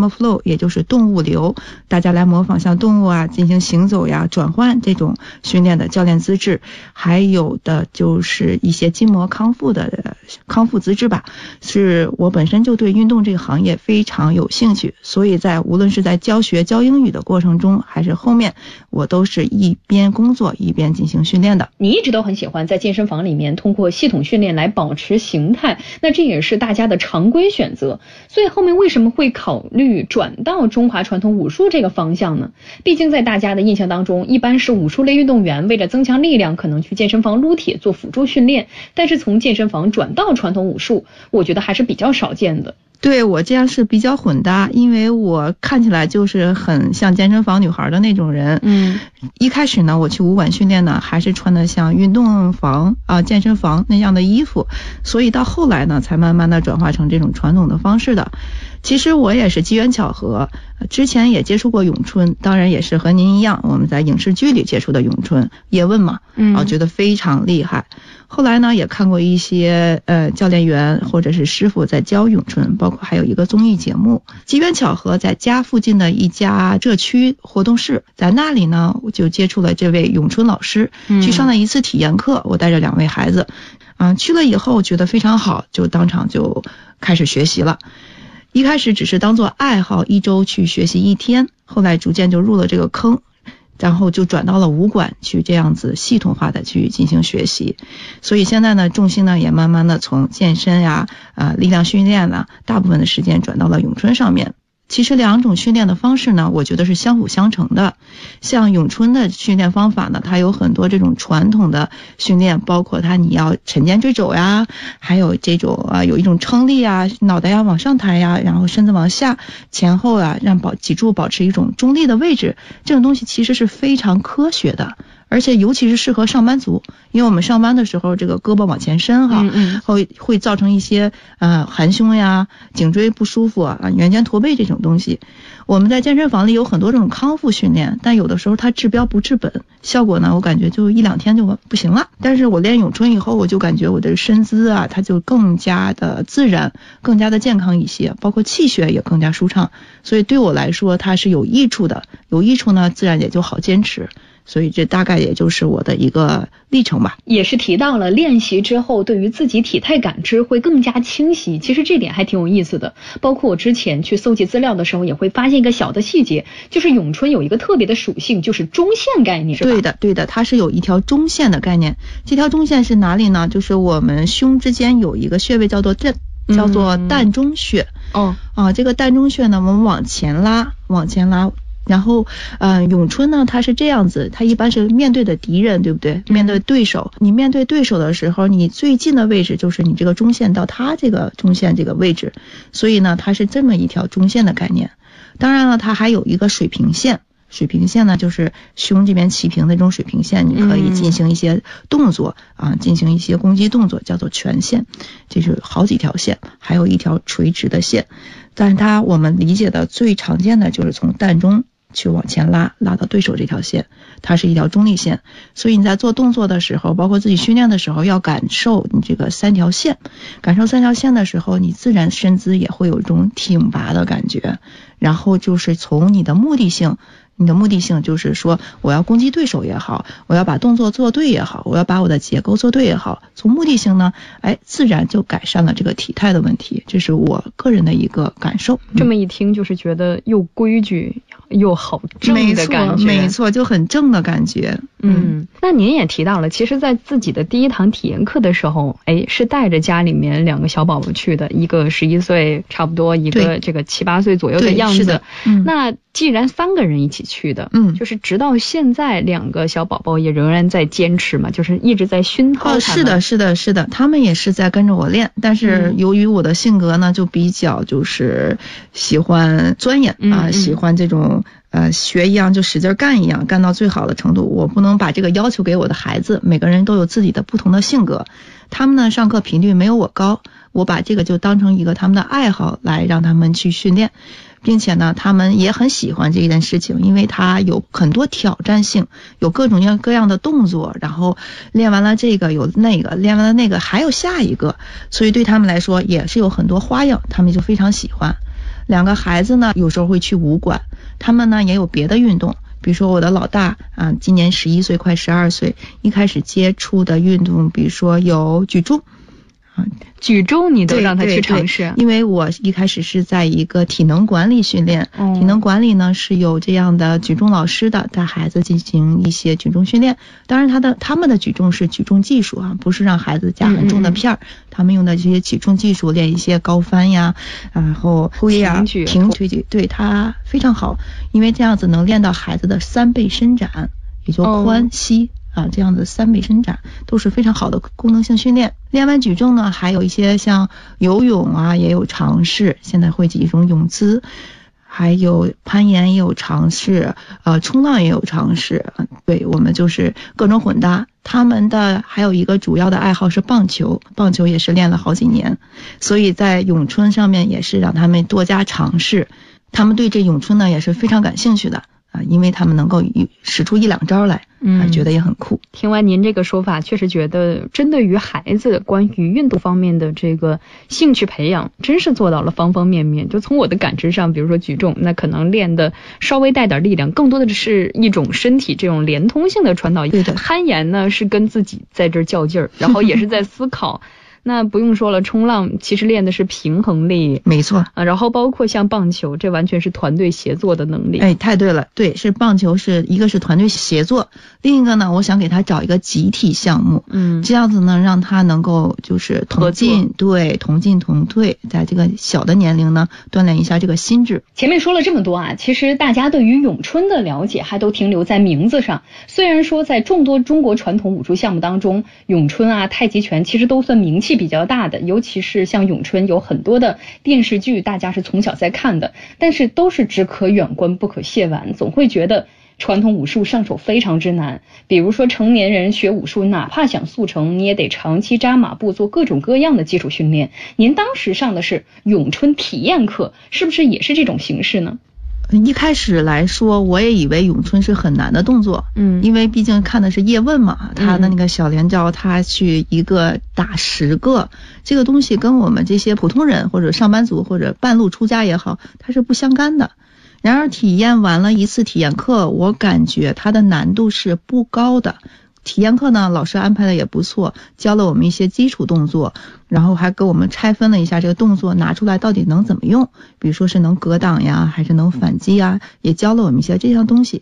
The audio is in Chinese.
Animal Flow， 也就是动物流，大家来模仿像动物啊进行行走呀、转换这种训练的教练资质，还有的就是一些筋膜康复的康复资质吧。是我本身就对运动这个行业非常有兴趣，所以无论是在教学教英语的过程中，还是后面，我都是一边工作一边进行训练的。 你一直都很喜欢在健身房里面通过系统训练来保持形态，那这也是大家的常规选择，所以后面为什么会考虑转到中华传统武术这个方向呢？毕竟在大家的印象当中，一般是武术类运动员为了增强力量可能去健身房撸铁做辅助训练，但是从健身房转到传统武术，我觉得还是比较少见的。 对，我这样是比较混搭，因为我看起来就是很像健身房女孩的那种人。一开始呢，我去武馆训练呢，还是穿的像运动房健身房那样的衣服，所以到后来呢，才慢慢的转化成这种传统的方式的。其实我也是机缘巧合，之前也接触过咏春，当然也是和您一样，我们在影视剧里接触的咏春，叶问嘛，觉得非常厉害。后来呢，也看过一些教练员或者是师傅在教咏春，包括还有一个综艺节目。机缘巧合，在家附近的一家社区活动室，在那里呢，我就接触了这位咏春老师，去上了一次体验课，我带着2位孩子，去了以后觉得非常好，就当场就开始学习了。一开始只是当做爱好，1周去学习1天，后来逐渐就入了这个坑，然后就转到了武馆去这样子系统化的去进行学习。所以现在呢，重心呢也慢慢的从健身呀、力量训练啦，大部分的时间转到了咏春上面。其实2种训练的方式呢，我觉得是相辅相成的。像咏春的训练方法呢，它有很多这种传统的训练，包括你要沉肩坠肘呀，还有这种有一种撑立啊，脑袋要往上抬呀，然后身子往下，前后让脊柱保持一种中立的位置，这种东西其实是非常科学的。而且尤其是适合上班族，因为我们上班的时候这个胳膊往前伸会造成一些含胸呀、颈椎不舒服圆肩驼背这种东西。我们在健身房里有很多这种康复训练，但有的时候它治标不治本，效果呢我感觉就1-2天就不行了。但是我练咏春以后，我就感觉我的身姿它就更加的自然，更加的健康一些，包括气血也更加舒畅，所以对我来说它是有益处的。有益处呢，自然也就好坚持。所以这大概也就是我的一个历程吧。 也是提到了练习之后对于自己体态感知会更加清晰，其实这点还挺有意思的。包括我之前去搜集资料的时候，也会发现一个小的细节，就是咏春有一个特别的属性，就是中线概念，是吧？ 对的，它是有一条中线的概念。这条中线是哪里呢？就是我们胸之间有一个穴位叫做膻中穴。这个膻中穴呢，我们往前拉。然后咏春呢，它是这样子，它一般是面对的敌人，对不对？面对对手，你面对对手的时候，你最近的位置就是你这个中线到它这个中线这个位置，所以呢它是这么一条中线的概念。当然了，它还有一个水平线，水平线呢就是胸这边齐平的这种水平线，你可以进行一些动作进行一些攻击动作，叫做拳线，这是好几条线，还有一条垂直的线。但是我们理解的最常见的就是从膻中去往前拉到对手这条线，它是一条中立线。所以你在做动作的时候，包括自己训练的时候，要感受你这个3条线，感受3条线的时候，你自然身姿也会有一种挺拔的感觉。然后就是从你的目的性就是说，我要攻击对手也好，我要把动作做对也好，我要把我的结构做对也好，从目的性呢，自然就改善了这个体态的问题，这是我个人的一个感受。 这么一听就是觉得又规矩又好正的感觉。 没错，就很正的感觉。 那您也提到了，其实在自己的第一堂体验课的时候，是带着家里面2个小宝宝去的，一个11岁差不多，一个这个7、8岁左右的样子。 是的。 那既然3个人一起去的，就是直到现在2个小宝宝也仍然在坚持嘛，就是一直在熏陶他们。 是的，他们也是在跟着我练，但是由于我的性格呢，就比较就是喜欢钻研喜欢这种学一样就使劲干一样，干到最好的程度。我不能把这个要求给我的孩子，每个人都有自己的不同的性格。他们呢上课频率没有我高，我把这个就当成一个他们的爱好来让他们去训练，并且呢他们也很喜欢这件事情，因为它有很多挑战性，有各种各样的动作，然后练完了这个有那个，练完了那个还有下一个，所以对他们来说也是有很多花样，他们就非常喜欢。 2个孩子呢有时候会去武馆，他们呢也有别的运动，比如说我的老大啊，今年11岁快12岁，一开始接触的运动比如说有举重举重你都让他去尝试？ 对，因为我一开始是在一个体能管理训练，体能管理呢是有这样的举重老师的，带孩子进行一些举重训练。当然他们的举重是举重技术啊，不是让孩子加很重的片儿，他们用的这些举重技术练一些高翻呀，然后推呀、平推举，对，它非常好，因为这样子能练到孩子的3倍伸展，也就髋膝这样的3倍伸展都是非常好的功能性训练。练完举重呢，还有一些像游泳也有尝试，现在会几种泳姿，还有攀岩也有尝试，冲浪也有尝试。对，我们就是各种混搭。他们的还有一个主要的爱好是棒球，棒球也是练了好几年，所以在咏春上面也是让他们多加尝试。他们对这咏春呢也是非常感兴趣的因为他们能够使出1、2招来，觉得也很酷。 听完您这个说法，确实觉得针对于孩子关于运动方面的这个兴趣培养，真是做到了方方面面。就从我的感知上，比如说举重，那可能练的稍微带点力量，更多的是一种身体这种连通性的传导。 对的。 攀岩呢是跟自己在这较劲儿，然后也是在思考。那不用说了，冲浪其实练的是平衡力， 没错然后包括像棒球，这完全是团队协作的能力。 太对了，对，是棒球是一个是团队协作，另一个呢，我想给他找一个集体项目，这样子呢，让他能够就是同进同退，在这个小的年龄呢，锻炼一下这个心智。 前面说了这么多其实大家对于咏春的了解还都停留在名字上。虽然说在众多中国传统武术项目当中，咏春太极拳其实都算名气比较大的，尤其是像咏春有很多的电视剧大家是从小在看的，但是都是只可远观不可亵玩，总会觉得传统武术上手非常之难。比如说成年人学武术，哪怕想速成，你也得长期扎马步，做各种各样的基础训练。您当时上的是咏春体验课，是不是也是这种形式呢？ 一开始来说，我也以为咏春是很难的动作，因为毕竟看的是叶问嘛，他的那个小连招，他去一个打10个，这个东西跟我们这些普通人或者上班族或者半路出家也好，它是不相干的。然而体验完了一次体验课，我感觉它的难度是不高的。体验课呢，老师安排的也不错，教了我们一些基础动作，然后还给我们拆分了一下这个动作拿出来到底能怎么用，比如说是能格挡呀，还是能反击呀，也教了我们一些这样东西。